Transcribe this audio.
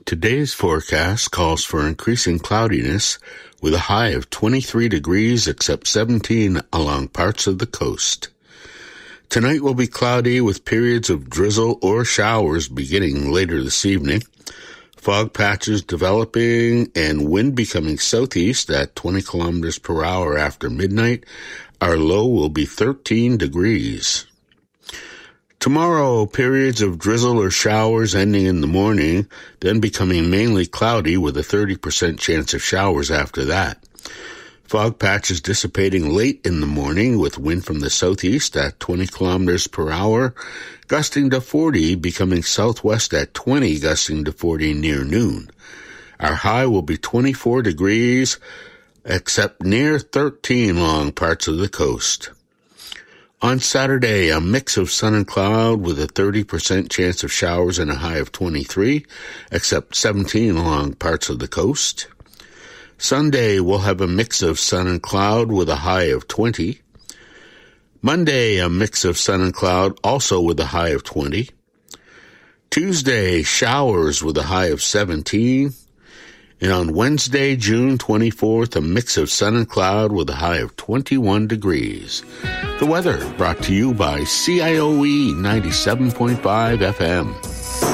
Today's forecast calls for increasing cloudiness with a high of 23 degrees except 17 along parts of the coast. Tonight will be cloudy with periods of drizzle or showers beginning later this evening. Fog patches developing and wind becoming southeast at 20 kilometers per hour after midnight. Our low will be 13 degrees. Tomorrow, periods of drizzle or showers ending in the morning, then becoming mainly cloudy with a 30% chance of showers after that. Fog patches dissipating late in the morning with wind from the southeast at 20 kilometers per hour, gusting to 40, becoming southwest at 20, gusting to 40 near noon. Our high will be 24 degrees, except near 13 along parts of the coast. On Saturday, a mix of sun and cloud with a 30% chance of showers and a high of 23, except 17 along parts of the coast. Sunday, we'll have a mix of sun and cloud with a high of 20. Monday, a mix of sun and cloud, also with a high of 20. Tuesday, showers with a high of 17. And on Wednesday, June 24th, a mix of sun and cloud with a high of 21 degrees. The weather brought to you by CIOE 97.5 FM.